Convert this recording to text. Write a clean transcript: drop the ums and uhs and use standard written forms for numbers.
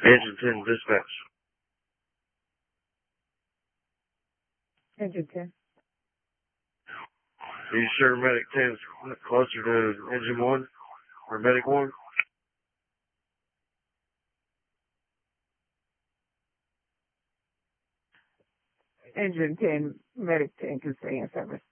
Engine 10 dispatch. Engine 10. Are you sure Medic 10's closer to Engine 1 or Medic 1? Engine 10, Medic 10 can stay in service.